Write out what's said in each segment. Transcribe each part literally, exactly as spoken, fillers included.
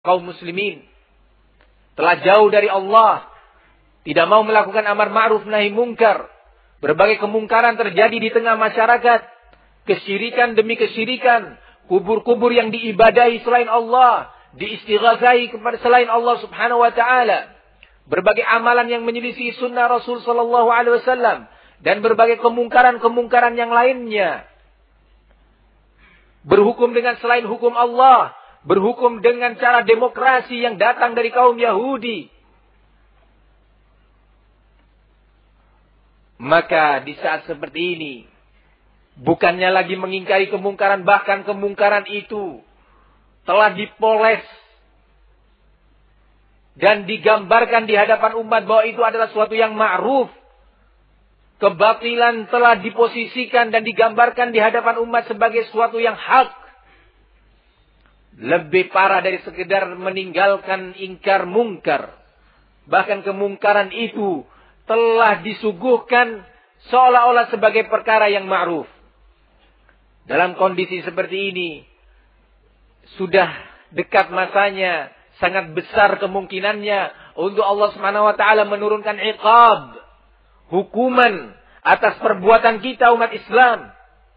kaum muslimin telah jauh dari Allah, tidak mau melakukan amar ma'ruf nahi mungkar. Berbagai kemungkaran terjadi di tengah masyarakat, kesyirikan demi kesyirikan, kubur-kubur yang diibadahi selain Allah, diistighatsai kepada selain Allah Subhanahu wa taala. Berbagai amalan yang menyelisih sunnah Rasul sallallahu alaihi wasallam dan berbagai kemungkaran-kemungkaran yang lainnya. Berhukum dengan selain hukum Allah, berhukum dengan cara demokrasi yang datang dari kaum Yahudi. Maka di saat seperti ini, bukannya lagi mengingkari kemungkaran, bahkan kemungkaran itu telah dipoles dan digambarkan di hadapan umat bahwa itu adalah suatu yang ma'ruf. Kebatilan telah diposisikan dan digambarkan di hadapan umat sebagai suatu yang hak. Lebih parah dari sekedar meninggalkan ingkar mungkar. Bahkan kemungkaran itu telah disuguhkan seolah-olah sebagai perkara yang ma'ruf. Dalam kondisi seperti ini, sudah dekat masanya, sangat besar kemungkinannya untuk Allah Subhanahu wa taala menurunkan iqab, hukuman atas perbuatan kita umat Islam.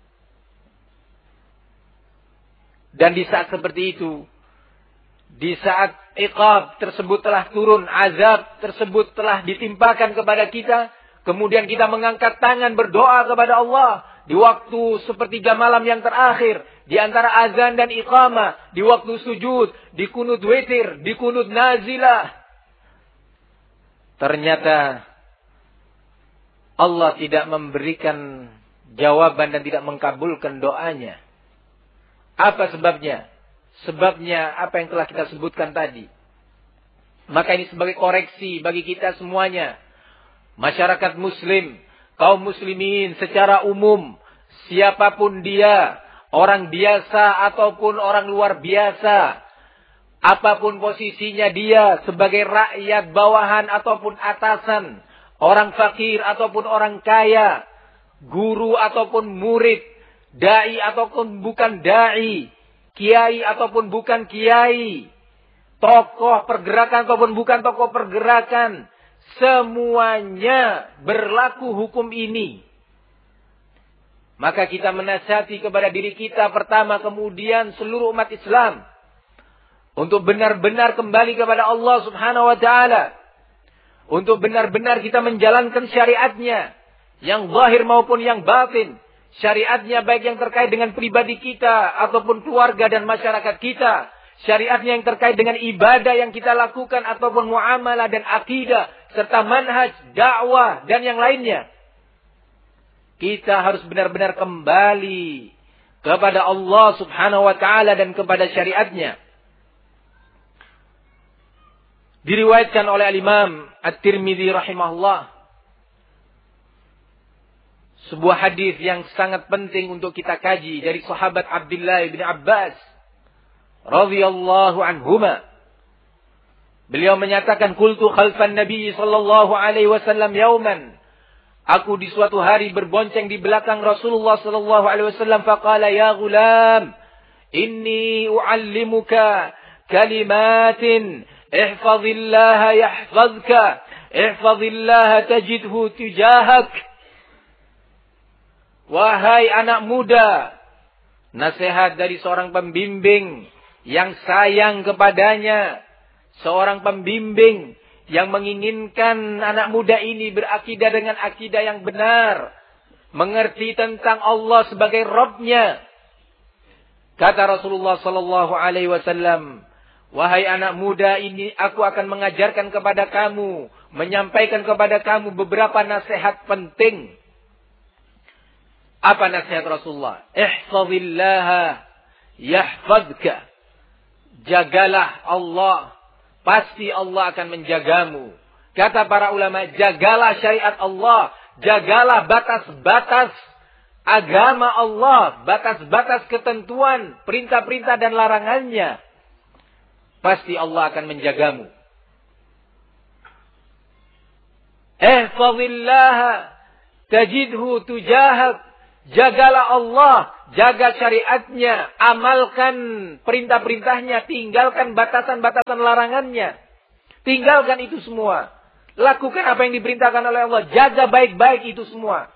Dan di saat seperti itu, di saat iqab tersebut telah turun, azab tersebut telah ditimpakan kepada kita, kemudian kita mengangkat tangan berdoa kepada Allah di waktu sepertiga malam yang terakhir, di antara azan dan iqamah, di waktu sujud, di kunut witir, di kunut nazilah. Ternyata Allah tidak memberikan jawaban dan tidak mengabulkan doanya. Apa sebabnya? Sebabnya apa yang telah kita sebutkan tadi. Maka ini sebagai koreksi bagi kita semuanya. Masyarakat muslim, kaum muslimin secara umum, siapapun dia, orang biasa ataupun orang luar biasa, apapun posisinya dia, sebagai rakyat bawahan ataupun atasan, orang fakir ataupun orang kaya, guru ataupun murid, dai ataupun bukan dai, kiai ataupun bukan kiai, tokoh pergerakan ataupun bukan tokoh pergerakan, semuanya berlaku hukum ini. Maka kita menasihati kepada diri kita pertama, kemudian seluruh umat Islam, untuk benar-benar kembali kepada Allah Subhanahu wa taala, untuk benar-benar kita menjalankan syariatnya, yang zahir maupun yang batin. Syariatnya baik yang terkait dengan pribadi kita ataupun keluarga dan masyarakat kita. Syariatnya yang terkait dengan ibadah yang kita lakukan ataupun muamalah dan akidah serta manhaj, dakwah dan yang lainnya. Kita harus benar-benar kembali kepada Allah Subhanahu wa taala dan kepada syariatnya. Diriwayatkan oleh Al-Imam At-Tirmidzi rahimahullah, sebuah hadis yang sangat penting untuk kita kaji dari sahabat Abdullah bin Abbas radhiyallahu anhuma. Beliau menyatakan, qultu khalfan Nabi sallallahu alaihi wasallam yauman. Aku di suatu hari berbonceng di belakang Rasulullah sallallahu alaihi wasallam, faqala ya ghulam, inni uallimuka kalimatin, ihfazillaha yahfazka, ihfazillaha tajidhu tujahak. Wahai anak muda, nasihat dari seorang pembimbing yang sayang kepadanya, seorang pembimbing yang menginginkan anak muda ini berakidah dengan akidah yang benar, mengerti tentang Allah sebagai Rabb-Nya. Kata Rasulullah sallallahu alaihi wasallam, wahai anak muda ini, aku akan mengajarkan kepada kamu, menyampaikan kepada kamu beberapa nasihat penting. Apa nasihat Rasulullah? Ihfazillaha yahfazka. Jagalah Allah, pasti Allah akan menjagamu. Kata para ulama, jagalah syariat Allah, jagalah batas-batas agama Allah, batas-batas ketentuan, perintah-perintah dan larangannya. Pasti Allah akan menjagamu. Ihfazillaha tajidhu tujahak. Jagalah Allah, jaga syariatnya, amalkan perintah-perintahnya, tinggalkan batasan-batasan larangannya. Tinggalkan itu semua. Lakukan apa yang diperintahkan oleh Allah. Jaga baik-baik itu semua.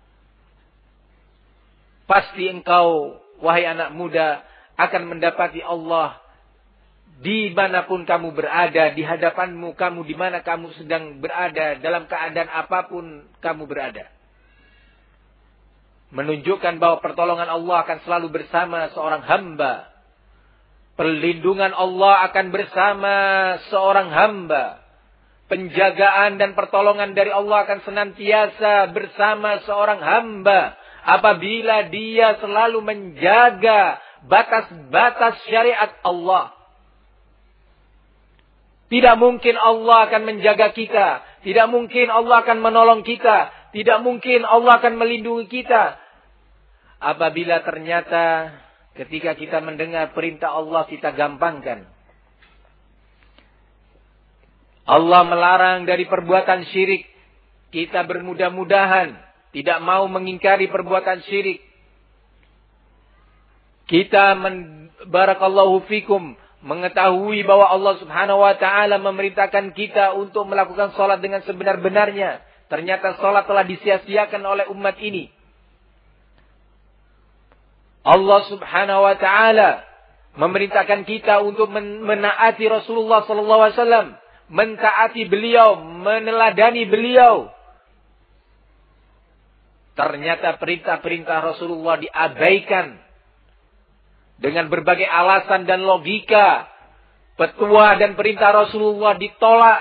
Pasti engkau, wahai anak muda, akan mendapati Allah dimanapun kamu berada, di hadapanmu kamu, di mana kamu sedang berada, dalam keadaan apapun kamu berada. Menunjukkan bahwa pertolongan Allah akan selalu bersama seorang hamba. Perlindungan Allah akan bersama seorang hamba. Penjagaan dan pertolongan dari Allah akan senantiasa bersama seorang hamba. Apabila dia selalu menjaga batas-batas syariat Allah. Tidak mungkin Allah akan menjaga kita. Tidak mungkin Allah akan menolong kita. Tidak mungkin Allah akan melindungi kita. Apabila ternyata ketika kita mendengar perintah Allah kita gampangkan. Allah melarang dari perbuatan syirik. Kita bermudah-mudahan tidak mau mengingkari perbuatan syirik. Kita men, barakallahu fikum, mengetahui bahwa Allah subhanahu wa ta'ala memerintahkan kita untuk melakukan sholat dengan sebenar-benarnya. Ternyata sholat telah disia-siakan oleh umat ini. Allah subhanahu wa ta'ala memerintahkan kita untuk menaati Rasulullah sallallahu alaihi wasallam. Mentaati beliau, meneladani beliau. Ternyata perintah-perintah Rasulullah diabaikan. Dengan berbagai alasan dan logika. Petua dan perintah Rasulullah ditolak.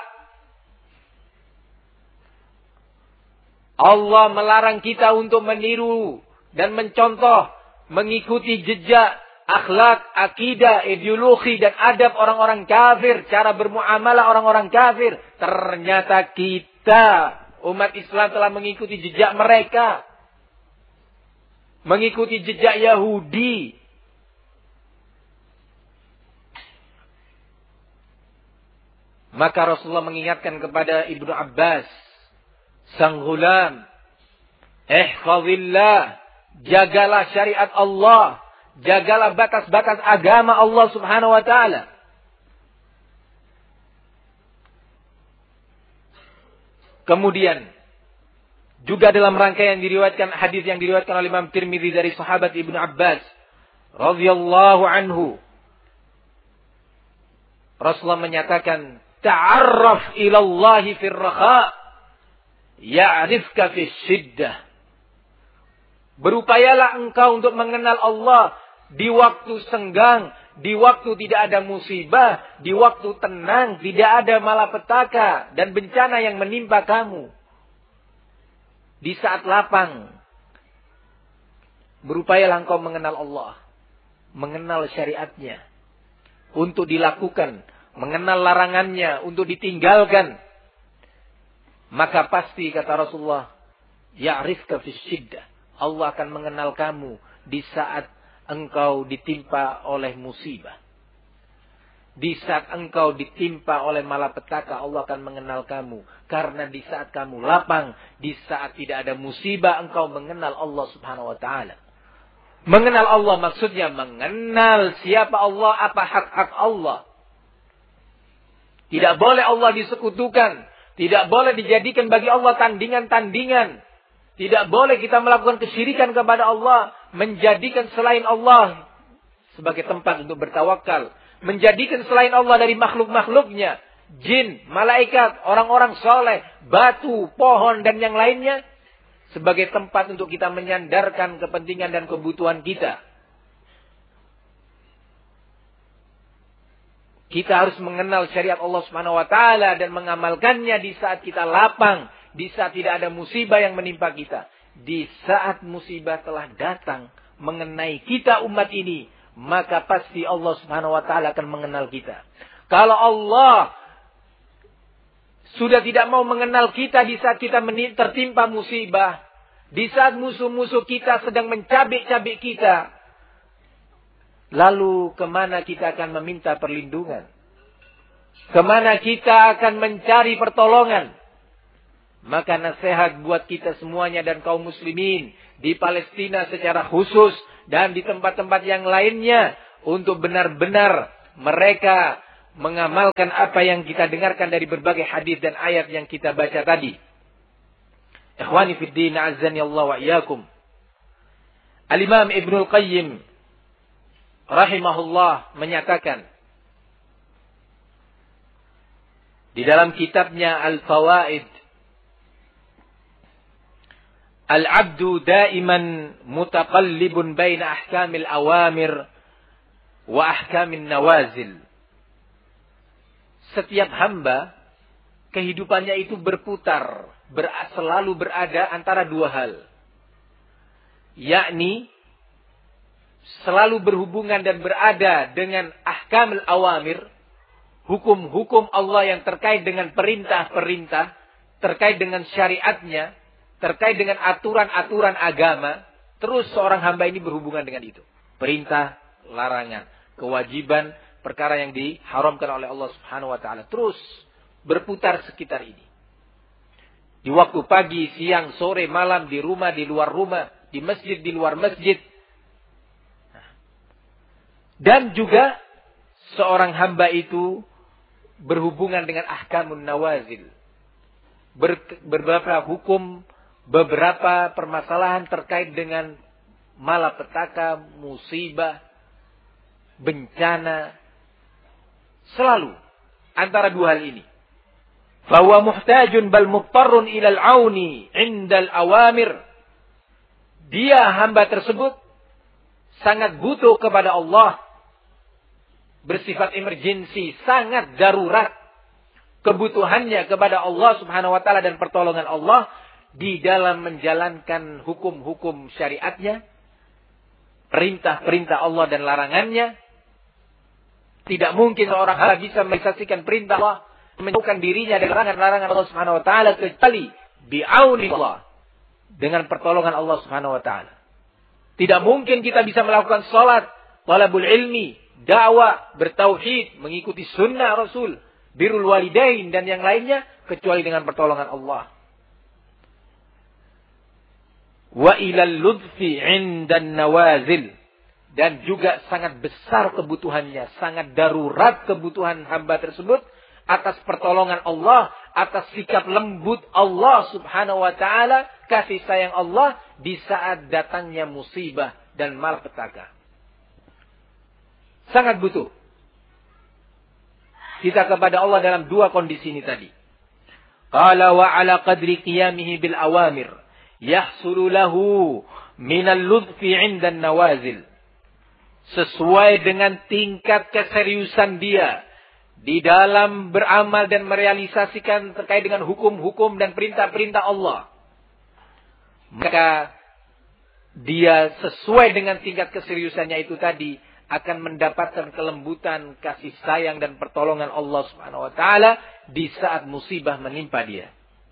Allah melarang kita untuk meniru dan mencontoh, mengikuti jejak, akhlak, akidah, ideologi dan adab orang-orang kafir, cara bermuamalah orang-orang kafir. Ternyata kita, umat Islam, telah mengikuti jejak mereka. Mengikuti jejak Yahudi. Maka Rasulullah mengingatkan kepada Ibnu Abbas, sang ghulam, ihfazillah, jagalah syariat Allah. Jagalah batas-batas agama Allah subhanahu wa ta'ala. Kemudian, juga dalam rangkaian diriwayatkan hadis yang diriwayatkan oleh Imam Tirmidzi dari sahabat Ibnu Abbas radhiyallahu anhu. Rasulullah menyatakan, ta'arraf ilallahi fir rakha, ya'rifka fis syiddah. Berupayalah engkau untuk mengenal Allah di waktu senggang, di waktu tidak ada musibah, di waktu tenang, tidak ada malapetaka dan bencana yang menimpa kamu. Di saat lapang, berupayalah engkau mengenal Allah, mengenal syariatnya, untuk dilakukan, mengenal larangannya, untuk ditinggalkan. Maka pasti, kata Rasulullah, ya'rifka fis syiddah. Allah akan mengenal kamu di saat engkau ditimpa oleh musibah. Di saat engkau ditimpa oleh malapetaka, Allah akan mengenal kamu. Karena di saat kamu lapang, di saat tidak ada musibah, engkau mengenal Allah subhanahu wa ta'ala. Mengenal Allah maksudnya mengenal siapa Allah, apa hak-hak Allah. Tidak boleh Allah disekutukan. Tidak boleh dijadikan bagi Allah tandingan-tandingan. Tidak boleh kita melakukan kesyirikan kepada Allah. Menjadikan selain Allah sebagai tempat untuk bertawakal. Menjadikan selain Allah dari makhluk-makhluknya. Jin, malaikat, orang-orang soleh, batu, pohon, dan yang lainnya. Sebagai tempat untuk kita menyandarkan kepentingan dan kebutuhan kita. Kita harus mengenal syariat Allah subhanahu wa ta'ala dan mengamalkannya di saat kita lapang. Di saat tidak ada musibah yang menimpa kita. Di saat musibah telah datang mengenai kita umat ini. Maka pasti Allah subhanahu wa ta'ala akan mengenal kita. Kalau Allah sudah tidak mau mengenal kita di saat kita tertimpa musibah. Di saat musuh-musuh kita sedang mencabik-cabik kita. Lalu kemana kita akan meminta perlindungan? Kemana kita akan mencari pertolongan? Maka nasihat buat kita semuanya dan kaum muslimin. di Palestina secara khusus dan di tempat-tempat yang lainnya untuk benar-benar mereka mengamalkan apa yang kita dengarkan dari berbagai hadis dan ayat yang kita baca tadi. Ikhwani fid din, azzani Allah wa iyyakum. Al-Imam Ibnul Qayyim rahimahullah menyatakan di dalam kitabnya Al-Fawaid, Al-'abdu daiman mutaqallibun baina ahkamil awamir wa ahkamin nawazil. Setiap hamba kehidupannya itu berputar, ber, selalu berada antara dua hal. Yakni selalu berhubungan dan berada dengan ahkamil awamir, hukum-hukum Allah yang terkait dengan perintah-perintah, terkait dengan syariatnya, terkait dengan aturan-aturan agama. Terus seorang hamba ini berhubungan dengan itu. Perintah, larangan, kewajiban, perkara yang diharamkan oleh Allah Subhanahu wa taala. Terus berputar sekitar ini. Di waktu pagi, siang, sore, malam, di rumah, di luar rumah, di masjid, di luar masjid. Dan juga seorang hamba itu berhubungan dengan ahkamun nawazil. Ber, beberapa hukum, beberapa permasalahan terkait dengan malapetaka, musibah, bencana. Selalu antara dua hal ini. Fahuwa muhtajun bal muttarrun ilal auni indal awamir. Dia, hamba tersebut, sangat butuh kepada Allah. Bersifat emergensi, sangat darurat. Kebutuhannya kepada Allah Subhanahu wa ta'ala dan pertolongan Allah di dalam menjalankan hukum-hukum syariatnya, perintah-perintah Allah dan larangannya. Tidak mungkin seorang hamba bisa merealisasikan perintah Allah, menjauhkan dirinya dari larangan-larangan Allah Subhanahu wa taala kecuali bi'auni Allah, dengan pertolongan Allah Subhanahu wa taala. Tidak mungkin kita bisa melakukan salat, talabul ilmi, dakwah, bertauhid, mengikuti sunnah Rasul, birrul walidain dan yang lainnya kecuali dengan pertolongan Allah. Wa ilal ludfi 'indan nawazil. Dan juga sangat besar kebutuhannya, sangat darurat kebutuhan hamba tersebut atas pertolongan Allah, atas sikap lembut Allah Subhanahu wa taala, kasih sayang Allah di saat datangnya musibah dan malapetaka. Sangat butuh kita kepada Allah dalam dua kondisi ini tadi. Qala wa ala qadri qiyamihi bil awamir yahsulu lahu minal ludfi 'indan nawazil. Sesuai dengan tingkat keseriusan dia di dalam beramal dan merealisasikan terkait dengan hukum-hukum dan perintah-perintah Allah, maka dia sesuai dengan tingkat keseriusannya itu tadi akan mendapatkan kelembutan, kasih sayang dan pertolongan Allah Subhanahu wa taala di saat musibah menimpa dia.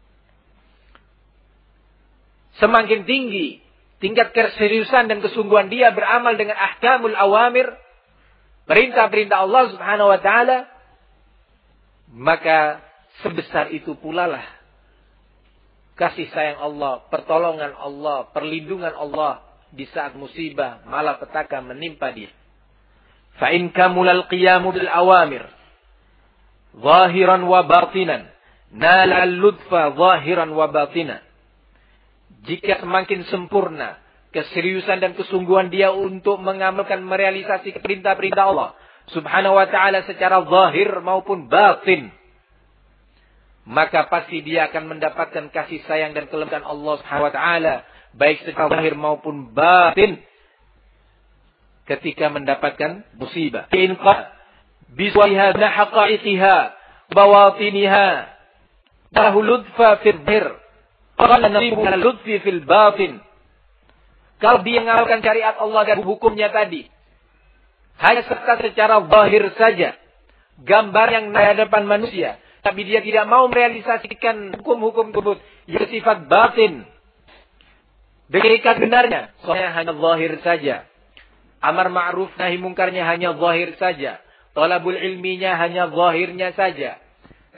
Semakin tinggi tingkat keseriusan dan kesungguhan dia beramal dengan ahkamul awamir, perintah-perintah Allah Subhanahu wa taala, maka sebesar itu pula lah kasih sayang Allah, pertolongan Allah, perlindungan Allah di saat musibah, malapetaka menimpa dia. Fa in kamulal qiyamu bil awamir zahiran wa batinan nala al-ludfa zahiran wa batinan. Jika semakin sempurna keseriusan dan kesungguhan dia untuk mengamalkan, merealisasi perintah-perintah Allah Subhanahu wa ta'ala secara zahir maupun batin, maka pasti dia akan mendapatkan kasih sayang dan kelembutan Allah Subhanahu wa ta'ala baik secara zahir maupun batin ketika mendapatkan musibah. In qa biswaha haqa'iqiha bawatiniha lahu ludfa fil dhir. Fil batin. Kalau dia mengamalkan syariat Allah dan hukumnya tadi hanya serta secara zahir saja, gambar yang di hadapan manusia, tapi dia tidak mau merealisasikan hukum-hukum tersebut yang sifat batin dengan ikat benarnya, soalnya hanya zahir saja. Amar ma'ruf nahi mungkarnya hanya zahir saja, talabul ilminya hanya zahirnya saja,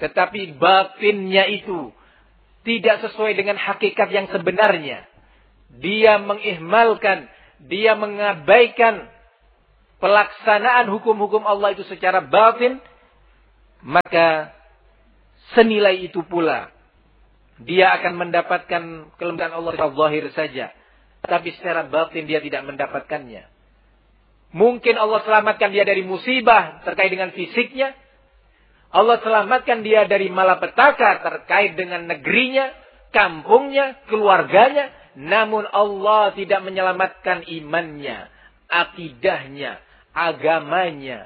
tetapi batinnya itu tidak sesuai dengan hakikat yang sebenarnya. dia mengihmalkan, dia mengabaikan pelaksanaan hukum-hukum Allah itu secara batin, maka senilai itu pula dia akan mendapatkan kelembutan Allah secara zahir saja, tapi secara batin dia tidak mendapatkannya. Mungkin Allah selamatkan dia dari musibah terkait dengan fisiknya, Allah selamatkan dia dari malapetaka terkait dengan negerinya, kampungnya, keluarganya, namun Allah tidak menyelamatkan imannya, akidahnya, agamanya.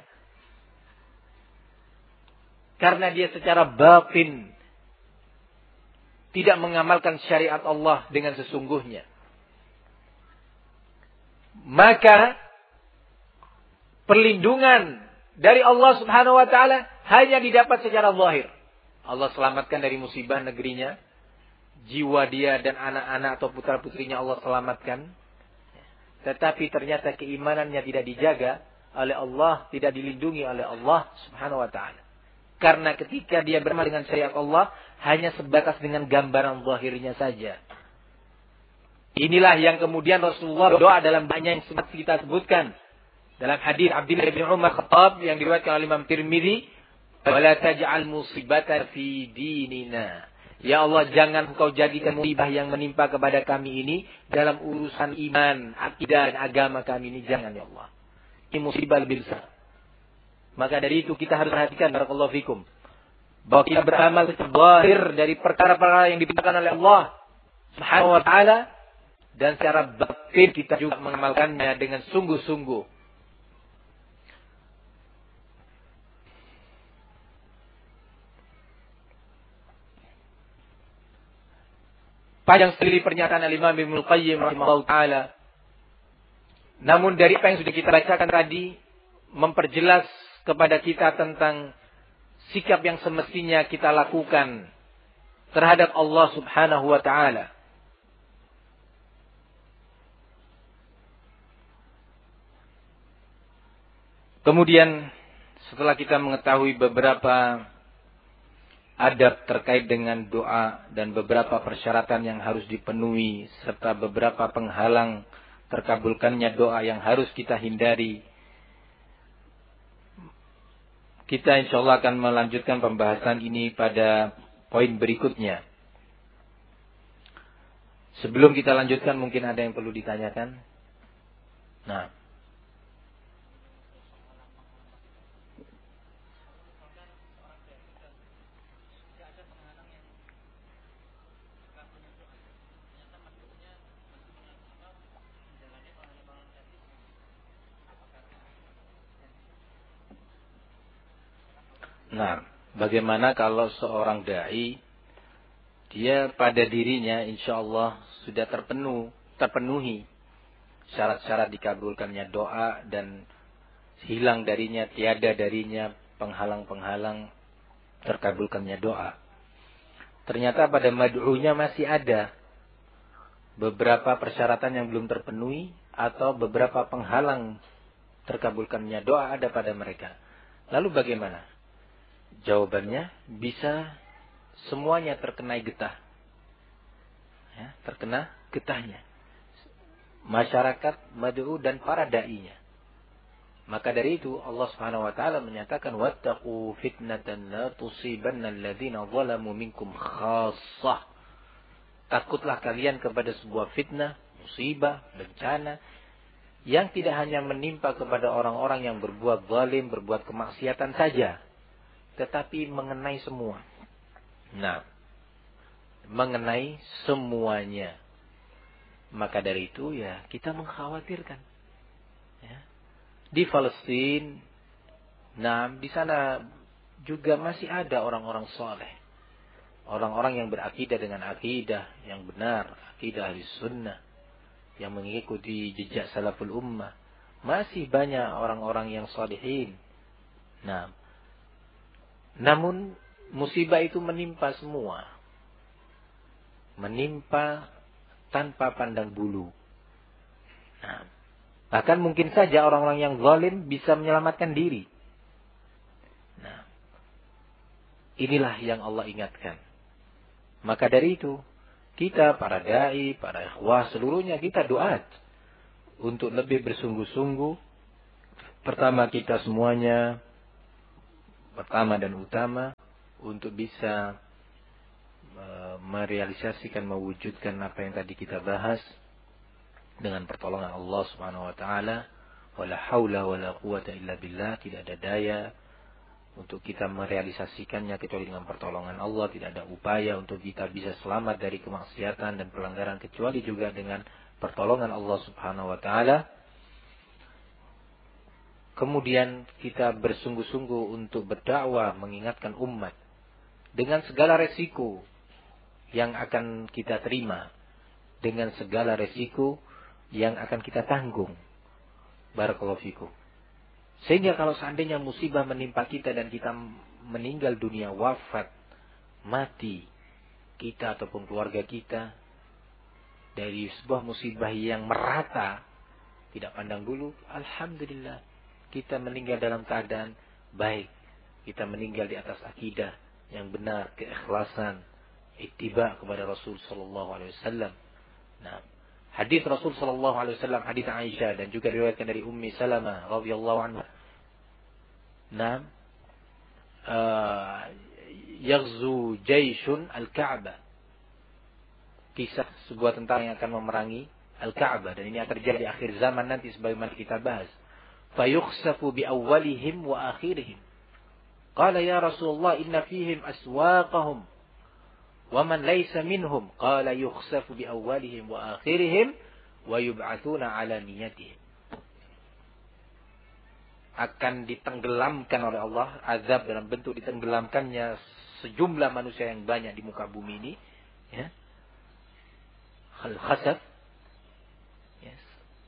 Karena dia secara batin tidak mengamalkan syariat Allah dengan sesungguhnya. Maka perlindungan dari Allah Subhanahu wa taala hanya didapat secara zahir. Allah selamatkan dari musibah negerinya, jiwa dia dan anak-anak atau putra-putrinya Allah selamatkan. Tetapi ternyata keimanannya tidak dijaga oleh Allah, tidak dilindungi oleh Allah Subhanahu wa taala. Karena ketika dia beramal dengan syariat Allah hanya sebatas dengan gambaran zahirnya saja. Inilah yang kemudian Rasulullah berdoa dalam banyak yang sempat kita sebutkan. Dalam hadis Abdullah bin Umar Khattab yang diriwayatkan oleh Imam Tirmidzi, "Wala taj'al musibata fi dinina." Ya Allah, jangan Engkau jadikan musibah yang menimpa kepada kami ini dalam urusan iman, akidah dan agama kami ini, jangan ya Allah. Ini musibah lebih besar. Maka dari itu kita harus perhatikan, barakallahu fikum, bahwa kita beramal secara zahir dari perkara-perkara yang diperintahkan oleh Allah Subhanahu wa taala, dan secara batin kita juga mengamalkannya dengan sungguh-sungguh. Panjang sekali pernyataan Al-Imam Ibnul Qayyim rahimahullah ta'ala. Namun dari apa yang sudah kita bacakan tadi, memperjelas kepada kita tentang sikap yang semestinya kita lakukan terhadap Allah Subhanahu wa ta'ala. Kemudian setelah kita mengetahui beberapa adab terkait dengan doa dan beberapa persyaratan yang harus dipenuhi serta beberapa penghalang terkabulkannya doa yang harus kita hindari, kita insyaallah akan melanjutkan pembahasan ini pada poin berikutnya. Sebelum kita lanjutkan, mungkin ada yang perlu ditanyakan. Nah, Nah, bagaimana kalau seorang da'i, dia pada dirinya insya Allah sudah terpenuh, terpenuhi syarat-syarat dikabulkannya doa dan hilang darinya, tiada darinya penghalang-penghalang terkabulkannya doa. Ternyata pada mad'unya masih ada beberapa persyaratan yang belum terpenuhi atau beberapa penghalang terkabulkannya doa ada pada mereka. Lalu bagaimana? Jawabannya, bisa semuanya terkena getah. Ya, terkena getahnya. Masyarakat, mad'u dan para da'inya. Maka dari itu Allah Subhanahu wa taala menyatakan, wattaqu fitnatan la tusibanna alladziina zalamu minkum khassah. Takutlah kalian kepada sebuah fitnah, musibah, bencana yang tidak hanya menimpa kepada orang-orang yang berbuat zalim, berbuat kemaksiatan saja, tetapi mengenai semua. Nah, mengenai semuanya. Maka dari itu ya kita mengkhawatirkan. Ya. Di Palestina, nah di sana juga masih ada orang-orang soleh, orang-orang yang berakidah dengan akidah yang benar, akidah ahli sunnah, yang mengikuti jejak salaful ummah. Masih banyak orang-orang yang salihin. Nah, namun musibah itu menimpa semua. Menimpa tanpa pandang bulu. Nah, bahkan mungkin saja orang-orang yang zalim bisa menyelamatkan diri. Nah, inilah yang Allah ingatkan. Maka dari itu, kita, para dai, para ikhwah, seluruhnya kita doa untuk lebih bersungguh-sungguh. Pertama kita semuanya, pertama dan utama, untuk bisa uh, merealisasikan, mewujudkan apa yang tadi kita bahas dengan pertolongan Allah Subhanahu wa taala. Wala haula wala quwata illa billah, tidak ada daya untuk kita merealisasikannya kecuali dengan pertolongan Allah. Tidak ada upaya untuk kita bisa selamat dari kemaksiatan dan pelanggaran kecuali juga dengan pertolongan Allah Subhanahu wa taala. Kemudian kita bersungguh-sungguh untuk berdakwah, mengingatkan umat dengan segala resiko yang akan kita terima, dengan segala resiko yang akan kita tanggung. Barakallahu fikum. Sehingga kalau seandainya musibah menimpa kita dan kita meninggal dunia, wafat, mati, kita ataupun keluarga kita dari sebuah musibah yang merata, tidak pandang bulu, alhamdulillah, kita meninggal dalam keadaan baik. Kita meninggal di atas akidah yang benar, keikhlasan, ittiba kepada Rasul sallallahu alaihi wasallam. Nah, hadis Rasul sallallahu alaihi wasallam, hadis Aisyah dan juga diriwayatkan dari Ummi Salamah radhiyallahu anha. Nah, uh, yaghzu jayshun al-Ka'bah. Kisah sebuah tentara yang akan memerangi Al-Ka'bah, dan ini akan terjadi di akhir zaman nanti sebagaimana kita bahas. Fayukhsafu bi awwalihim wa akhirihim. Qala ya Rasulullah inna fihim aswaqahum wa man laysa minhum. Qala yukhsafu bi awwalihim wa akhirihim wa yub'atsuna ala niyatihim. Akan ditenggelamkan oleh Allah, azab dalam bentuk ditenggelamkannya sejumlah manusia yang banyak di muka bumi ini, ya. Al-khasaf, yes.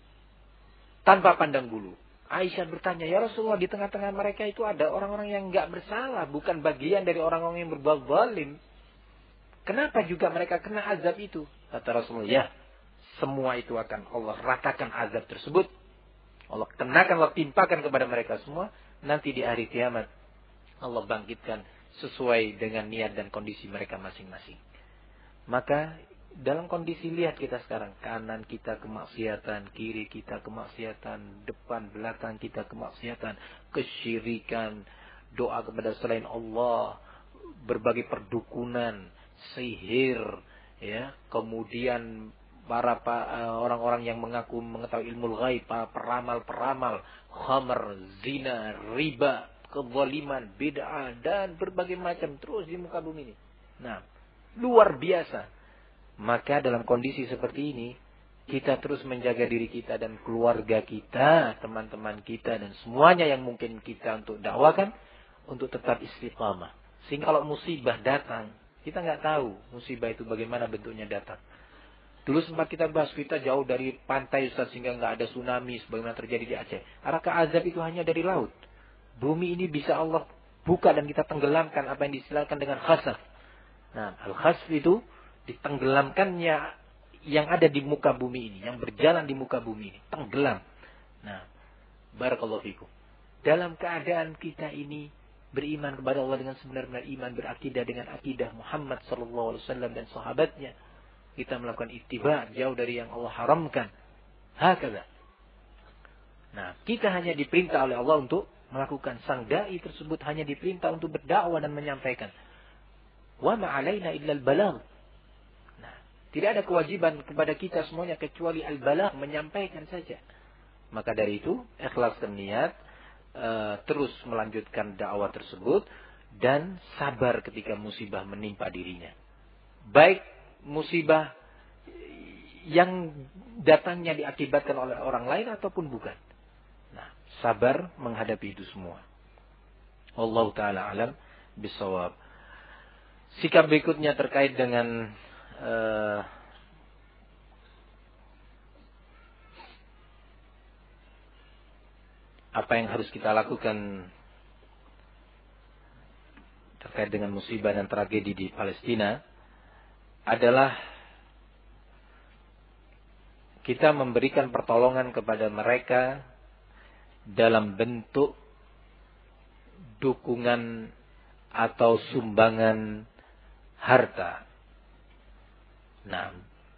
Tanpa pandang bulu. Aisyah bertanya, ya Rasulullah, di tengah-tengah mereka itu ada orang-orang yang enggak bersalah, bukan bagian dari orang-orang yang berbuat zalim. Kenapa juga mereka kena azab itu? Kata Rasulullah, ya, semua itu akan Allah ratakan azab tersebut. Allah kenakan, Allah timpakan kepada mereka semua. Nanti di hari kiamat Allah bangkitkan sesuai dengan niat dan kondisi mereka masing-masing. Maka dalam kondisi lihat kita sekarang, kanan kita kemaksiatan, kiri kita kemaksiatan, depan belakang kita kemaksiatan, kesyirikan, doa kepada selain Allah, berbagai perdukunan, sihir, ya, kemudian para orang-orang yang mengaku mengetahui ilmu ghaib, para peramal-peramal, khamr, zina, riba, kezaliman, bid'ah, dan berbagai macam terus di muka bumi ini. Nah, luar biasa. Maka dalam kondisi seperti ini, kita terus menjaga diri kita dan keluarga kita, teman-teman kita, dan semuanya yang mungkin kita untuk dakwakan, untuk tetap istiqamah. Sehingga kalau musibah datang, kita nggak tahu musibah itu bagaimana bentuknya datang. Dulu sempat kita bahas, kita jauh dari pantai Ustaz, sehingga nggak ada tsunami sebagaimana terjadi di Aceh. Adakah azab itu hanya dari laut? Bumi ini bisa Allah buka dan kita tenggelamkan, apa yang diistilahkan dengan khasaf. Nah, al-khasf itu ditenggelamkannya yang ada di muka bumi ini, yang berjalan di muka bumi ini, tenggelam. Nah, barakallahu fikum. Dalam keadaan kita ini beriman kepada Allah dengan sebenar-benar iman, berakidah dengan akidah Muhammad sallallahu alaihi wasallam dan sahabatnya, kita melakukan ittiba, jauh dari yang Allah haramkan. Hakala. Nah, kita hanya diperintah oleh Allah untuk melakukan. Sang dai tersebut hanya diperintah untuk berdakwah dan menyampaikan. Wa ma 'alaina illa al-balagh. Nah, tidak ada kewajiban kepada kita semuanya kecuali al-balagh, menyampaikan saja. Maka dari itu, ikhlaskan niat, uh, terus melanjutkan dakwah tersebut dan sabar ketika musibah menimpa dirinya. Baik musibah yang datangnya diakibatkan oleh orang lain ataupun bukan. Nah, sabar menghadapi itu semua. Wallahu ta'ala alam bisawab. Sikap berikutnya terkait dengan uh, apa yang harus kita lakukan terkait dengan musibah dan tragedi di Palestina adalah kita memberikan pertolongan kepada mereka dalam bentuk dukungan atau sumbangan harta. Nah,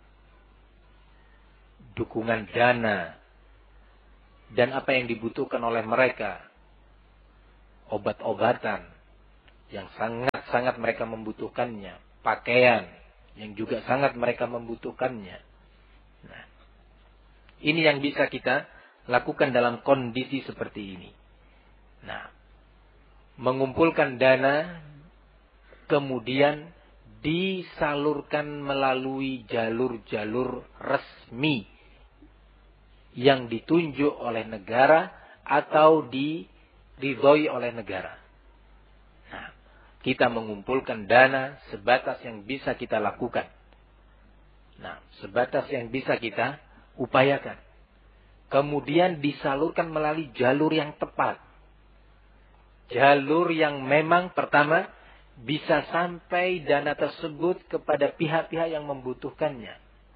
dukungan dana dan apa yang dibutuhkan oleh mereka, obat-obatan yang sangat-sangat mereka membutuhkannya, pakaian yang juga sangat mereka membutuhkannya. Nah, ini yang bisa kita lakukan dalam kondisi seperti ini. Nah, mengumpulkan dana kemudian disalurkan melalui jalur-jalur resmi yang ditunjuk oleh negara atau diridhoi oleh negara. Nah, kita mengumpulkan dana sebatas yang bisa kita lakukan. Nah, sebatas yang bisa kita upayakan. Kemudian disalurkan melalui jalur yang tepat. Jalur yang memang pertama bisa sampai dana tersebut kepada pihak-pihak yang membutuhkannya.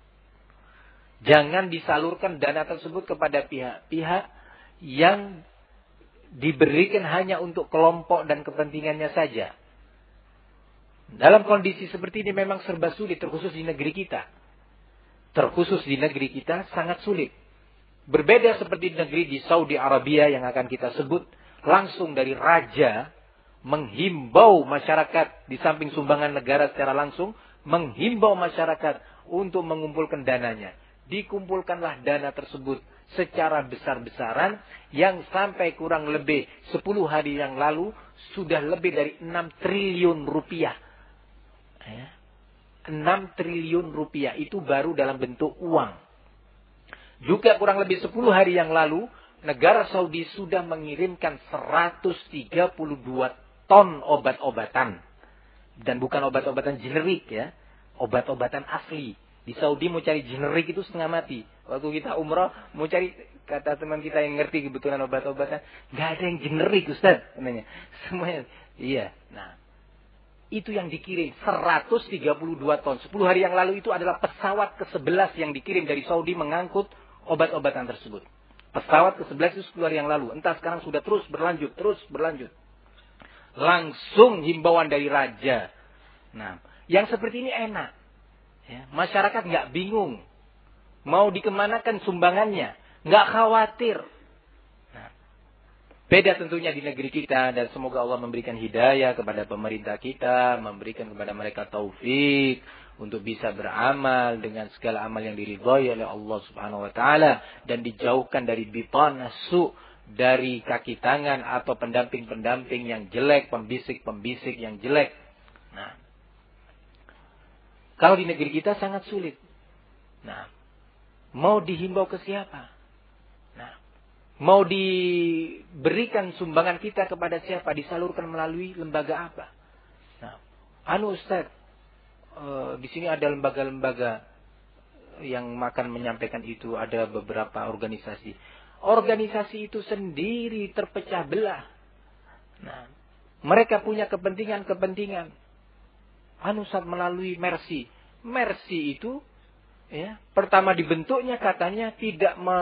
Jangan disalurkan dana tersebut kepada pihak-pihak yang diberikan hanya untuk kelompok dan kepentingannya saja. Dalam kondisi seperti ini memang serba sulit, terkhusus di negeri kita. Terkhusus di negeri kita sangat sulit. Berbeda seperti di negeri di Saudi Arabia yang akan kita sebut, langsung dari raja menghimbau masyarakat, di samping sumbangan negara secara langsung, menghimbau masyarakat untuk mengumpulkan dananya. Dikumpulkanlah dana tersebut secara besar-besaran yang sampai kurang lebih sepuluh hari yang lalu sudah lebih dari enam triliun rupiah. Ya. enam triliun rupiah itu baru dalam bentuk uang. Juga kurang lebih sepuluh hari yang lalu negara Saudi sudah mengirimkan seratus tiga puluh dua ton obat-obatan. Dan bukan obat-obatan generik ya. Obat-obatan asli. Di Saudi mau cari generik itu setengah mati. Waktu kita umrah mau cari, kata teman kita yang ngerti kebetulan obat-obatan, nggak ada yang generik Ustaz. Namanya. Semuanya. Iya. Nah. Itu yang dikirim. seratus tiga puluh dua ton. sepuluh hari yang lalu itu adalah pesawat ke sebelas yang dikirim dari Saudi mengangkut obat-obatan tersebut. Pesawat ke sebelas itu sepuluh hari yang lalu. Entah sekarang sudah terus berlanjut. Terus berlanjut. Langsung himbauan dari raja. Nah, yang seperti ini enak. Ya, masyarakat nggak bingung. Mau dikemanakan sumbangannya. Nggak khawatir. Nah, beda tentunya di negeri kita. Dan semoga Allah memberikan hidayah kepada pemerintah kita. Memberikan kepada mereka taufik. Untuk bisa beramal dengan segala amal yang diridhai oleh Allah subhanahu wa ta'ala. Dan dijauhkan dari bitan su. Dari kaki tangan atau pendamping-pendamping yang jelek. Pembisik-pembisik yang jelek. Nah. Kalau di negeri kita sangat sulit. Nah. Mau dihimbau ke siapa? Nah. Mau diberikan sumbangan kita kepada siapa? Disalurkan melalui lembaga apa? Nah. Anu Ustaz. Uh, di sini ada lembaga-lembaga yang akan menyampaikan itu. Ada beberapa organisasi. Organisasi itu sendiri terpecah belah. Nah, mereka punya kepentingan-kepentingan. Anu Ustaz melalui Mercy. Mercy itu, ya, pertama dibentuknya katanya tidak me,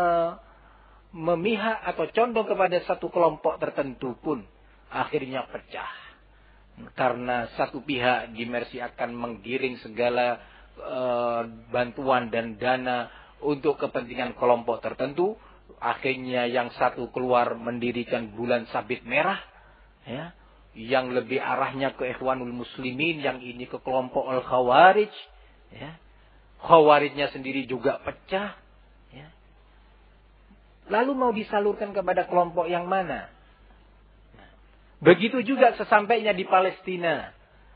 memihak atau condong kepada satu kelompok tertentu pun. Akhirnya pecah. Karena satu pihak di Mercy akan menggiring segala uh, bantuan dan dana untuk kepentingan kelompok tertentu. Akhirnya yang satu keluar mendirikan bulan sabit merah. Ya, yang lebih arahnya ke Ikhwanul Muslimin. Yang ini ke kelompok Al-Khawarij. Ya. Khawarijnya sendiri juga pecah. Ya. Lalu mau disalurkan kepada kelompok yang mana? Begitu juga sesampainya di Palestina.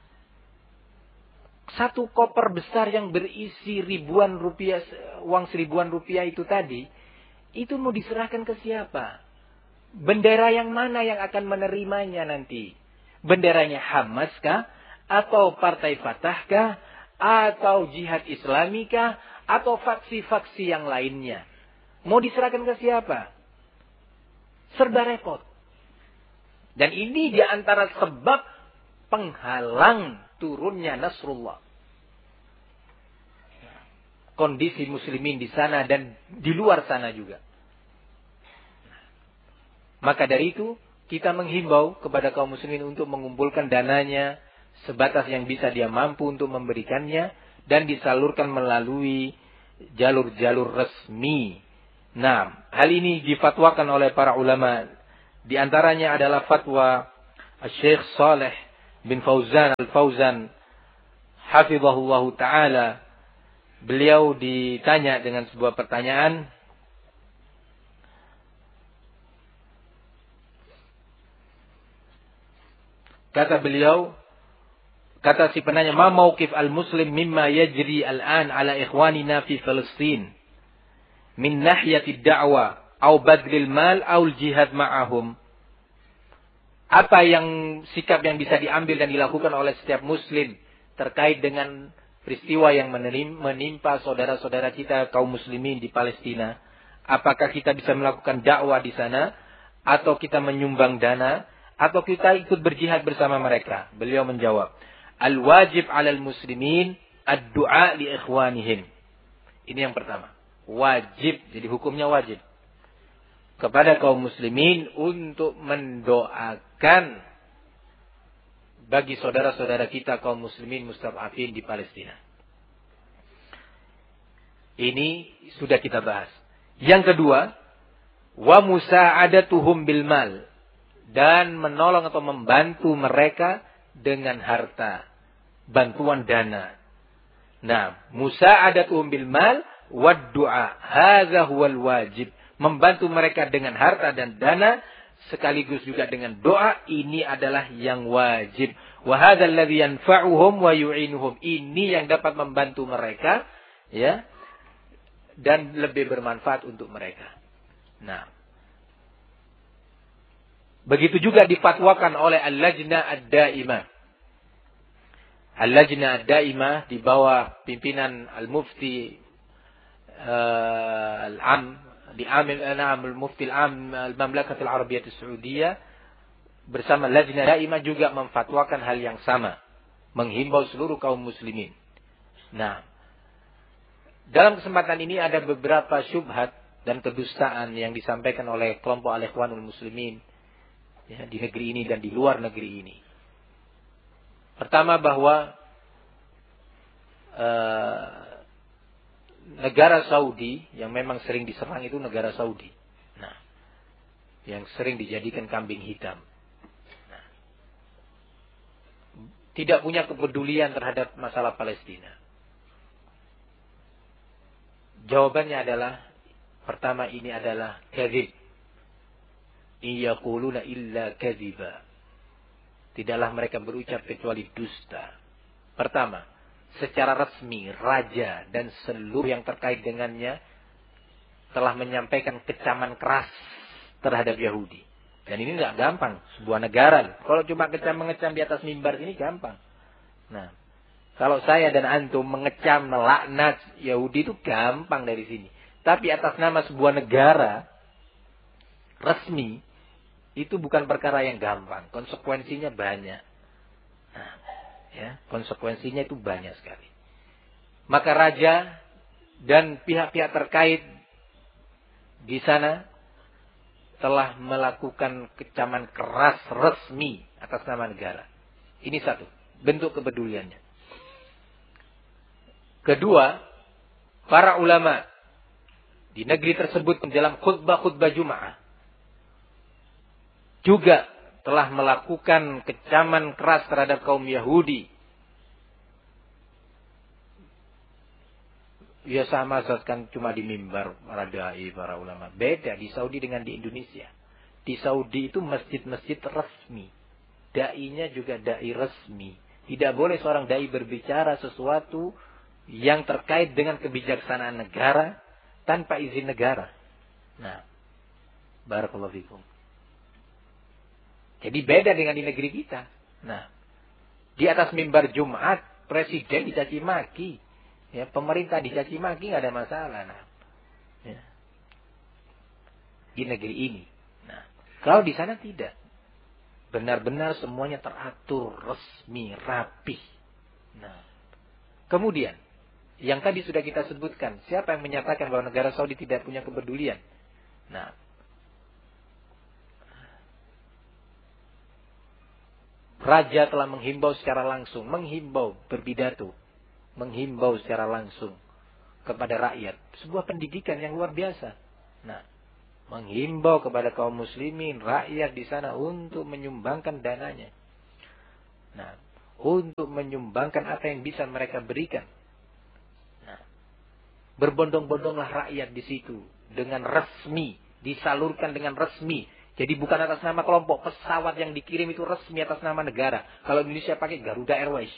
Satu koper besar yang berisi ribuan rupiah, uang seribuan rupiah itu tadi, itu mau diserahkan ke siapa? Bendera yang mana yang akan menerimanya nanti? Benderanya Hamas kah? Atau Partai Fatah kah? Atau Jihad Islami kah? Atau faksi-faksi yang lainnya? Mau diserahkan ke siapa? Serba repot. Dan ini diantara sebab penghalang turunnya Nasrullah. Kondisi muslimin di sana dan di luar sana juga. Maka dari itu, kita menghimbau kepada kaum muslimin untuk mengumpulkan dananya sebatas yang bisa dia mampu untuk memberikannya. dan disalurkan melalui jalur-jalur resmi. Nah, hal ini difatwakan oleh para ulama. Di antaranya adalah fatwa Syekh Saleh bin Fauzan Al-Fauzan hafizahullahu taala. Beliau ditanya dengan sebuah pertanyaan. Kata beliau, kata si penanya, "Ma mauqif al-muslim mimma yajri al-an ala ikhwanina fi Palestin min nahyati ad-da'wa au badlil mal au al-jihad ma'ahum?" Apa yang sikap yang bisa diambil dan dilakukan oleh setiap muslim terkait dengan peristiwa yang menimpa saudara-saudara kita kaum muslimin di Palestina? Apakah kita bisa melakukan dakwah di sana, atau kita menyumbang dana, atau kita ikut berjihad bersama mereka? Beliau menjawab, "Al-wajib 'alal muslimin ad-du'a li ikhwanihim." Ini yang pertama. Wajib, jadi hukumnya wajib kepada kaum muslimin untuk mendoakan bagi saudara-saudara kita kaum muslimin mustad'afin di Palestina. Ini sudah kita bahas. Yang kedua, wa musa'adatuhum bil mal, dan menolong atau membantu mereka dengan harta, bantuan dana. Nah, musa'adatuhum bil mal wad du'a, hadza huwal wajib. Membantu mereka dengan harta dan dana sekaligus juga dengan doa, ini adalah yang wajib. Wa hadzal ladzi yanfa'uhum wa yu'inuhum, ini yang dapat membantu mereka, ya, dan lebih bermanfaat untuk mereka. Nah, begitu juga difatwakan oleh Al-Lajnah Ad-Daimah. Al-Lajnah Ad-Daimah di bawah pimpinan Al-Mufti uh, Al-Am di Amil Anam Al-Mufti Al-Am Al-Mamlakat Al-Arabiyyah As-Saudiyah bersama Lajnah Daimah juga memfatwakan hal yang sama, menghimbau seluruh kaum muslimin. Nah, dalam kesempatan ini ada beberapa syubhat dan kedustaan yang disampaikan oleh kelompok Al-Ikhwanul Muslimin, ya, di negeri ini dan di luar negeri ini. Pertama, bahwa uh, negara Saudi yang memang sering diserang itu negara Saudi. Nah, yang sering dijadikan kambing hitam. Nah, tidak punya kepedulian terhadap masalah Palestina. Jawabannya adalah, pertama, ini adalah kadzib. Iyaquluna illa kadziba. Tidaklah mereka berucap kecuali dusta. Pertama, secara resmi raja dan seluruh yang terkait dengannya telah menyampaikan kecaman keras terhadap Yahudi. Dan ini nggak gampang, sebuah negara. Kalau cuma kecam mengecam di atas mimbar ini gampang. Nah, kalau saya dan antum mengecam, melaknat Yahudi itu gampang dari sini. Tapi atas nama sebuah negara resmi, itu bukan perkara yang gampang. Konsekuensinya banyak. Nah, ya, konsekuensinya itu banyak sekali. Maka raja dan pihak-pihak terkait di sana telah melakukan kecaman keras resmi atas nama negara. Ini satu, bentuk kepeduliannya. Kedua, para ulama di negeri tersebut dalam khutbah-khutbah Jum'ah juga telah melakukan kecaman keras terhadap kaum Yahudi. Ya, sama kan cuma di mimbar para dai, para ulama. Beda di Saudi dengan di Indonesia. Di Saudi itu masjid-masjid resmi. Dai-nya juga dai resmi. Tidak boleh seorang dai berbicara sesuatu yang terkait dengan kebijaksanaan negara tanpa izin negara. Nah, barakallahu fikum. Jadi beda dengan di negeri kita. Nah, di atas mimbar Jumat, presiden dicaci maki, ya, pemerintah dicaci maki, nggak ada masalah. Nah, ya, di negeri ini. Nah, kalau di sana tidak, benar-benar semuanya teratur, resmi, rapi. Nah, kemudian yang tadi sudah kita sebutkan, siapa yang menyatakan bahwa negara Saudi tidak punya kepedulian? Nah, raja telah menghimbau secara langsung, menghimbau berpidato menghimbau secara langsung kepada rakyat. Sebuah pendidikan yang luar biasa. Nah, menghimbau kepada kaum muslimin, rakyat di sana untuk menyumbangkan dananya. Nah, untuk menyumbangkan apa yang bisa mereka berikan. Nah, berbondong-bondonglah rakyat di situ dengan resmi, disalurkan dengan resmi. Jadi bukan atas nama kelompok, pesawat yang dikirim itu resmi atas nama negara. Kalau Indonesia pakai Garuda Airways.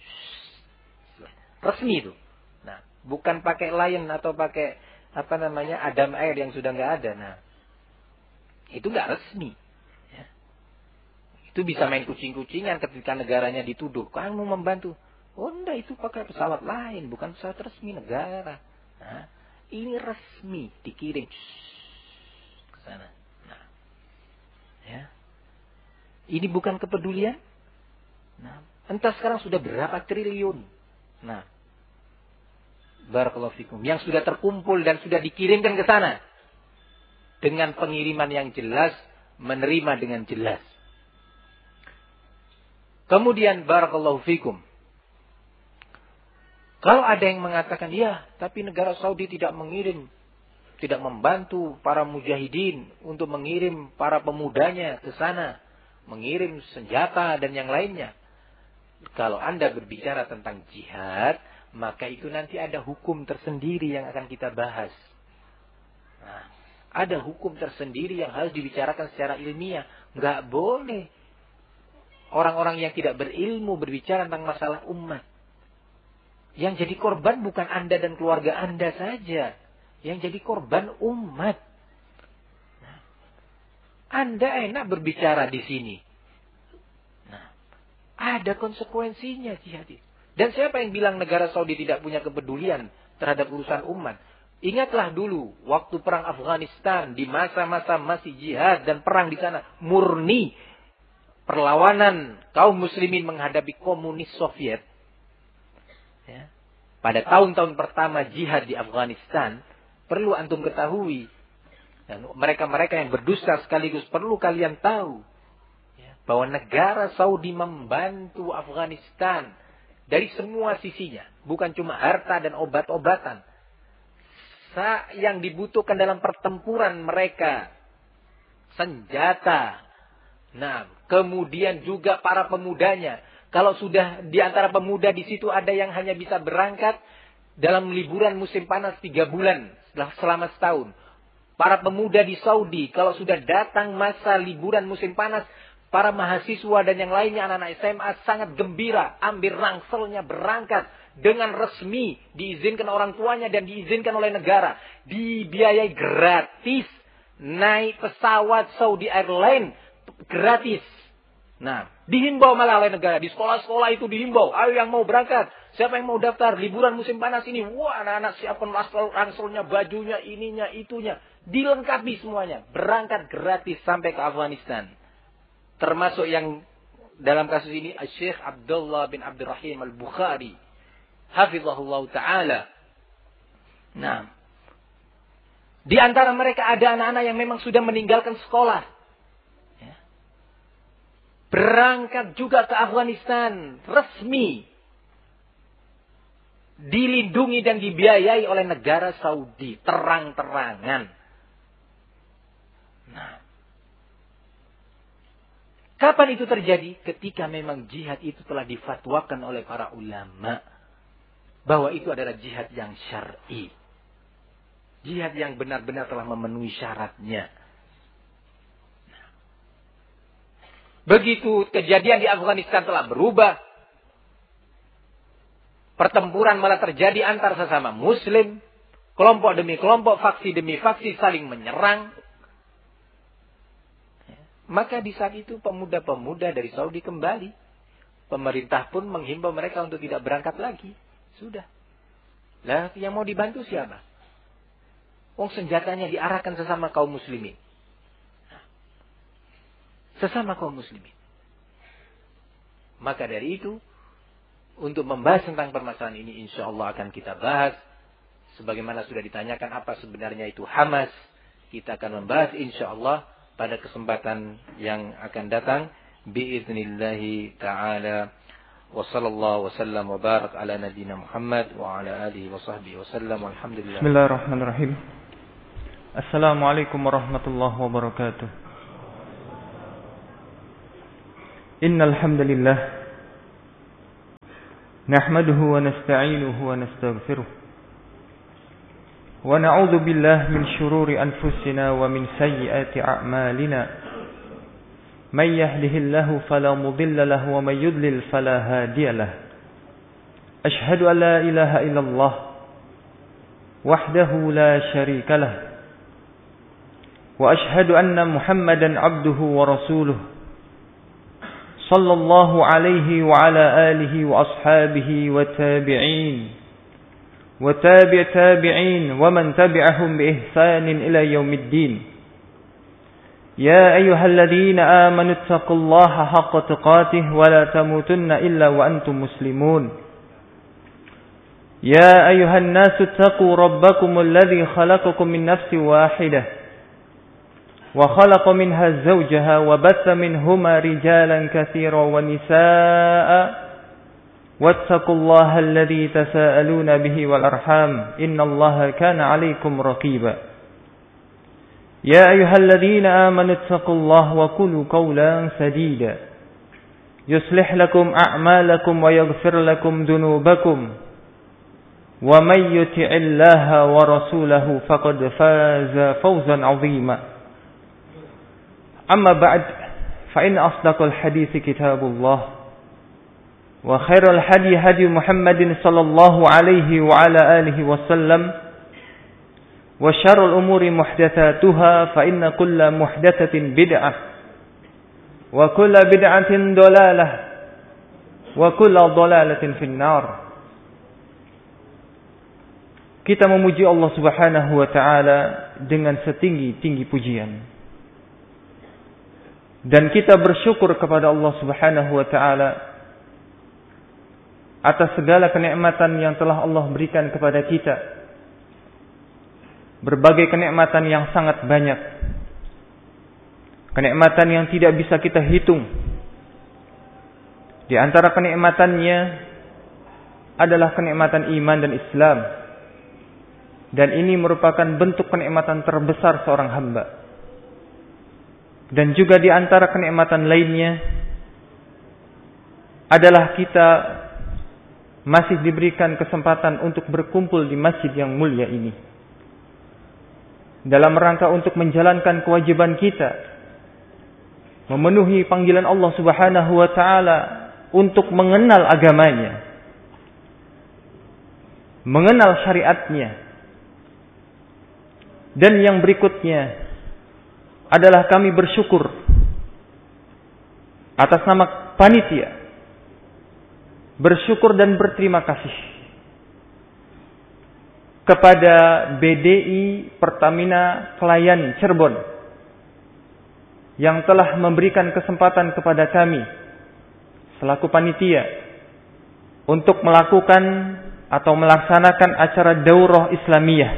Resmi itu. Nah, bukan pakai Lion atau pakai apa namanya Adam Air yang sudah nggak ada. Nah, itu nggak resmi. Ya. Itu bisa main kucing-kucingan ketika negaranya dituduh. Kamu membantu. Oh enggak, itu pakai pesawat lain, bukan pesawat resmi negara. Nah, ini resmi dikirim ke sana. Ya. Ini bukan kepedulian. Nah, entah sekarang sudah berapa triliun. Nah, barakallahu fikum, yang sudah terkumpul dan sudah dikirimkan ke sana dengan pengiriman yang jelas, menerima dengan jelas. Kemudian barakallahu fikum, kalau ada yang mengatakan, ya, tapi negara Saudi tidak mengirim, tidak membantu para mujahidin untuk mengirim para pemudanya ke sana, mengirim senjata dan yang lainnya. Kalau Anda berbicara tentang jihad, maka itu nanti ada hukum tersendiri yang akan kita bahas. Nah, ada hukum tersendiri yang harus dibicarakan secara ilmiah. Nggak boleh orang-orang yang tidak berilmu berbicara tentang masalah umat. Yang jadi korban bukan Anda dan keluarga Anda saja. Yang jadi korban umat. Nah, Anda enak berbicara di sini. Nah, ada konsekuensinya jihad. Dan siapa yang bilang negara Saudi tidak punya kepedulian terhadap urusan umat? Ingatlah dulu waktu perang Afghanistan, di masa-masa masih jihad dan perang di sana murni perlawanan kaum muslimin menghadapi komunis Soviet. Ya. Pada tahun-tahun pertama jihad di Afghanistan, perlu antum ketahui, dan mereka-mereka yang berdusta sekaligus perlu kalian tahu, ya, bahwa negara Saudi membantu Afghanistan dari semua sisinya. Bukan cuma harta dan obat-obatan. Yang dibutuhkan dalam pertempuran mereka, senjata. Nah, kemudian juga para pemudanya. Kalau sudah di antara pemuda di situ ada yang hanya bisa berangkat dalam liburan musim panas tiga bulan. Selama setahun. Para pemuda di Saudi, kalau sudah datang masa liburan musim panas, para mahasiswa dan yang lainnya, anak-anak S M A sangat gembira, ambil rangselnya berangkat dengan resmi, diizinkan orang tuanya dan diizinkan oleh negara, dibiayai gratis, naik pesawat Saudi Airlines gratis. Nah, dihimbau malah oleh negara, di sekolah-sekolah itu dihimbau, ayo yang mau berangkat, siapa yang mau daftar liburan musim panas ini, wah anak-anak siapkan rangselnya, bajunya, ininya, itunya, dilengkapi semuanya, berangkat gratis sampai ke Afghanistan. Termasuk yang dalam kasus ini Syekh Abdullah bin Abdurrahim Al-Bukhari, hafizahullah ta'ala. Nah, di antara mereka ada anak-anak yang memang sudah meninggalkan sekolah, berangkat juga ke Afghanistan resmi, dilindungi dan dibiayai oleh negara Saudi terang-terangan. Nah, kapan itu terjadi? Ketika memang jihad itu telah difatwakan oleh para ulama bahwa itu adalah jihad yang syar'i, jihad yang benar-benar telah memenuhi syaratnya. Begitu kejadian di Afghanistan telah berubah, pertempuran malah terjadi antar sesama muslim, kelompok demi kelompok, faksi demi faksi saling menyerang. Maka di saat itu pemuda-pemuda dari Saudi kembali. Pemerintah pun menghimbau mereka untuk tidak berangkat lagi. Sudah. Lah yang mau dibantu siapa? Wong senjatanya diarahkan sesama kaum muslimin. Sesama kaum muslimin. Maka dari itu, untuk membahas tentang permasalahan ini, insya Allah akan kita bahas. Sebagaimana sudah ditanyakan apa sebenarnya itu Hamas. Kita akan membahas insya Allah pada kesempatan yang akan datang. Biiznillahi ta'ala. Wa sallallahu wasallam wa barak ala nabiyyina Muhammad wa ala alihi wa sahbihi wasallam. Walhamdulillah. Bismillahirrahmanirrahim. Assalamualaikum warahmatullahi wabarakatuh. Innal hamdalillah nahmaduhu wa nasta'inuhu wa nastaghfiruh. ونعوذ بالله من شرور أنفسنا ومن سيئات أعمالنا من يهده الله فلا مضل له ومن يضلل فلا هادي له أشهد أن لا إله إلا الله وحده لا شريك له وأشهد أن محمدا عبده ورسوله صلى الله عليه وعلى آله وأصحابه والتابعين وتابع تابعين ومن تبعهم بإحسان إلى يوم الدين يا أيها الذين آمنوا اتقوا الله حق تقاته ولا تموتن إلا وأنتم مسلمون يا أيها الناس اتقوا ربكم الذي خلقكم من نفس واحدة وخلق منها زوجها وبث منهما رجالا كثيرا ونساء واتقوا الله الذي تساءلون به والأرحام إن الله كان عليكم رقيبا يا أيها الذين آمنوا اتقوا الله وقولوا قولا سديدا يصلح لكم أعمالكم ويغفر لكم ذنوبكم ومن يطع الله ورسوله فقد فاز فوزا عظيما أما بعد فإن أصدق الحديث كتاب الله وخير الهدي هدي محمد صلى الله عليه وعلى آله وسلم وشر الأمور محدثاتها فإن كل محدثة بدعة وكل بدعة ضلالة وكل ضلالة في النار. Kita memuji Allah Subhanahu wa taala dengan setinggi-tinggi pujian. Dan kita bersyukur kepada Allah Subhanahu wa taala atas segala kenikmatan yang telah Allah berikan kepada kita. Berbagai kenikmatan yang sangat banyak. Kenikmatan yang tidak bisa kita hitung. Di antara kenikmatannya adalah kenikmatan iman dan Islam. Dan ini merupakan bentuk kenikmatan terbesar seorang hamba. Dan juga di antara kenikmatan lainnya adalah kita masih diberikan kesempatan untuk berkumpul di masjid yang mulia ini. Dalam rangka untuk menjalankan kewajiban kita. Memenuhi panggilan Allah Subhanahu wa ta'ala untuk mengenal agamanya. Mengenal syariatnya. Dan yang berikutnya adalah kami bersyukur atas nama panitia. Bersyukur dan berterima kasih kepada B D I Pertamina Klayan Cirebon yang telah memberikan kesempatan kepada kami selaku panitia untuk melakukan atau melaksanakan acara daurah Islamiyah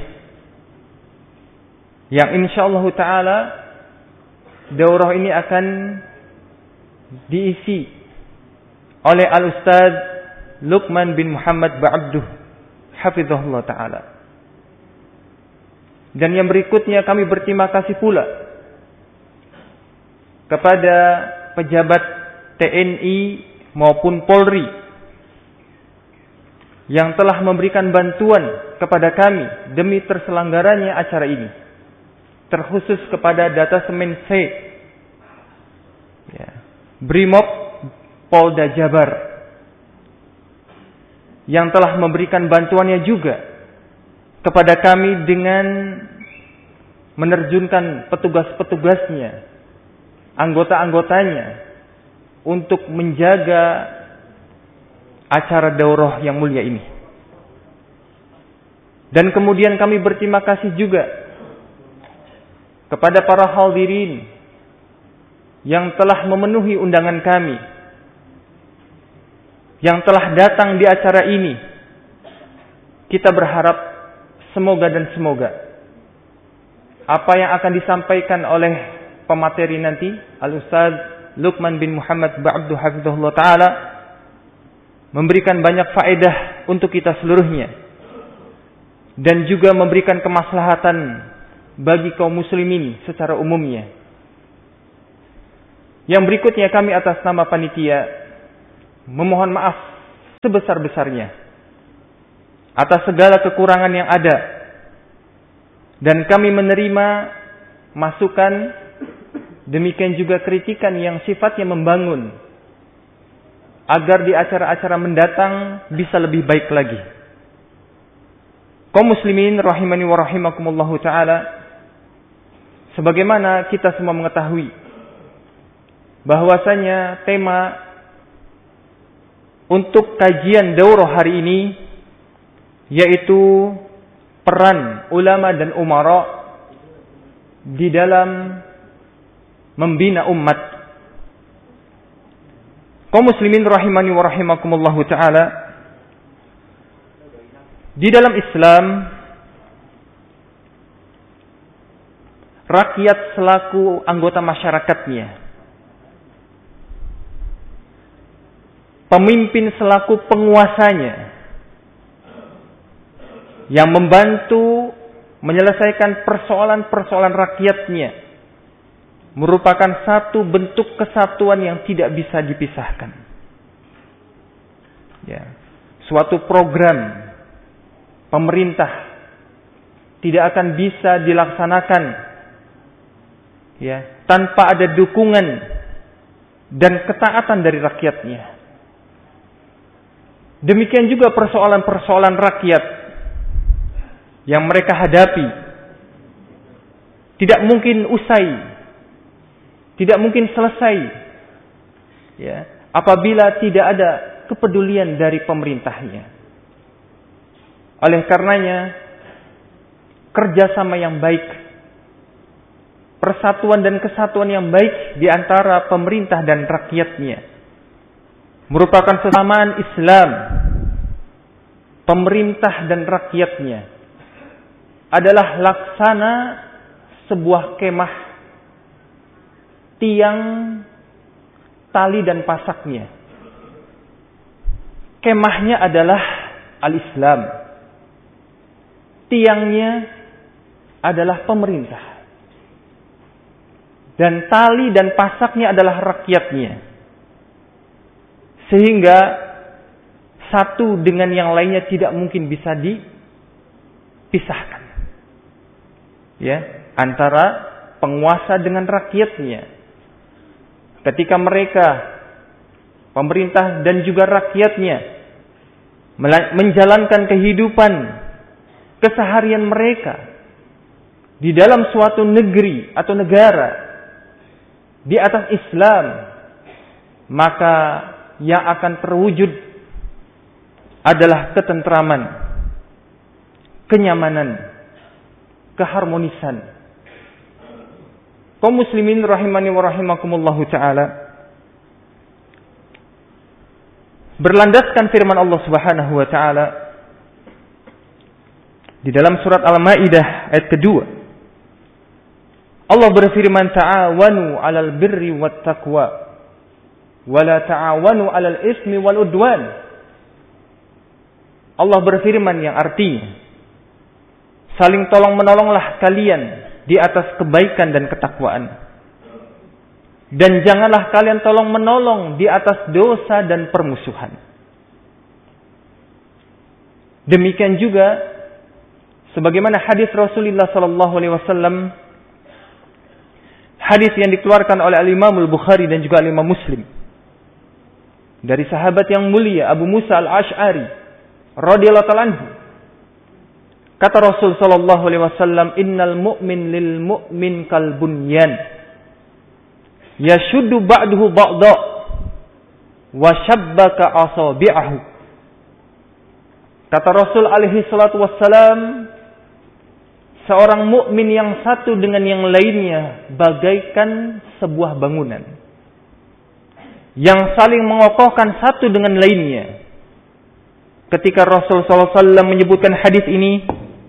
yang insyaallah taala daurah ini akan diisi oleh Al-Ustaz Luqman bin Muhammad Ba'abduh hafizahullah ta'ala. Dan yang berikutnya kami berterima kasih pula kepada pejabat T N I maupun Polri yang telah memberikan bantuan kepada kami demi terselenggaranya acara ini. Terkhusus kepada Datasemen C ya, Brimob Polda Jabar yang telah memberikan bantuannya juga kepada kami dengan menerjunkan petugas-petugasnya, anggota-anggotanya untuk menjaga acara daurah yang mulia ini. Dan kemudian kami berterima kasih juga kepada para hadirin yang telah memenuhi undangan kami, yang telah datang di acara ini. Kita berharap semoga dan semoga apa yang akan disampaikan oleh pemateri nanti, Al-Ustaz Luqman bin Muhammad Ba'abduh hafizahullah ta'ala, memberikan banyak faedah untuk kita seluruhnya, dan juga memberikan kemaslahatan bagi kaum muslimin secara umumnya. Yang berikutnya, kami atas nama panitia memohon maaf sebesar-besarnya atas segala kekurangan yang ada, dan kami menerima masukan, demikian juga kritikan yang sifatnya membangun, agar di acara-acara mendatang bisa lebih baik lagi. Kaum muslimin rahimani wa rahimakumullahu ta'ala, sebagaimana kita semua mengetahui bahwasanya tema untuk kajian daurah hari ini yaitu peran ulama dan umara di dalam membina umat. Kaum muslimin rahimani wa rahimakumullahu ta'ala, di dalam Islam, rakyat selaku anggota masyarakatnya, pemimpin selaku penguasanya, yang membantu menyelesaikan persoalan-persoalan rakyatnya, merupakan satu bentuk kesatuan yang tidak bisa dipisahkan. Ya, suatu program pemerintah tidak akan bisa dilaksanakan ya tanpa ada dukungan dan ketaatan dari rakyatnya. Demikian juga persoalan-persoalan rakyat yang mereka hadapi tidak mungkin usai, tidak mungkin selesai ya apabila tidak ada kepedulian dari pemerintahnya. Oleh karenanya, kerjasama yang baik, persatuan dan kesatuan yang baik di antara pemerintah dan rakyatnya merupakan kesamaan Islam. Pemerintah dan rakyatnya adalah laksana sebuah kemah, tiang, tali dan pasaknya. Kemahnya adalah al-Islam, tiangnya adalah pemerintah, dan tali dan pasaknya adalah rakyatnya. Sehingga satu dengan yang lainnya tidak mungkin bisa dipisahkan. Ya, antara penguasa dengan rakyatnya. Ketika mereka, pemerintah dan juga rakyatnya, menjalankan kehidupan keseharian mereka di dalam suatu negeri atau negara di atas Islam, maka yang akan terwujud adalah ketentraman, kenyamanan, keharmonisan. Kaum muslimin rahimani wa rahimakumullahu ta'ala, berlandaskan firman Allah Subhanahu wa ta'ala di dalam surat Al-Maidah ayat kedua, Allah berfirman, ta'awanu 'alal birri wat taqwa wa la ta'awanu 'alal ismi wal udwan. Allah berfirman yang artinya, saling tolong-menolonglah kalian di atas kebaikan dan ketakwaan, dan janganlah kalian tolong-menolong di atas dosa dan permusuhan. Demikian juga sebagaimana hadis Rasulullah sallallahu alaihi wasallam, hadis yang dikeluarkan oleh Al-Imam Al-Bukhari dan juga Al-Imam Muslim dari sahabat yang mulia Abu Musa Al-Asy'ari radhiyallahu ta'ala anhu. Kata Rasul sallallahu alaihi wasallam, innal mu'min lil mu'min kal bunyan yashuddu ba'dahu ba'da wa shabbaka asabi'ahu. Kata Rasul alaihi salatu wassalam, seorang mukmin yang satu dengan yang lainnya bagaikan sebuah bangunan yang saling mengokohkan satu dengan lainnya. Ketika Rasul sallallahu alaihi wasallam menyebutkan hadis ini,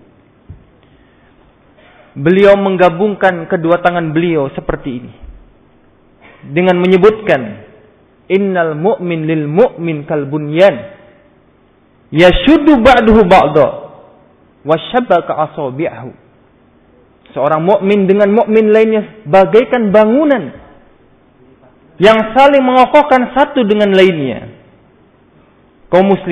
beliau menggabungkan kedua tangan beliau seperti ini dengan menyebutkan, Innal mu'min lil mu'min kal bunyan yashuddu ba'duhu ba'da wa shabaka asabi'ahu. Seorang mukmin dengan mukmin lainnya bagaikan bangunan yang saling mengokohkan satu dengan lainnya. Kaum muslimin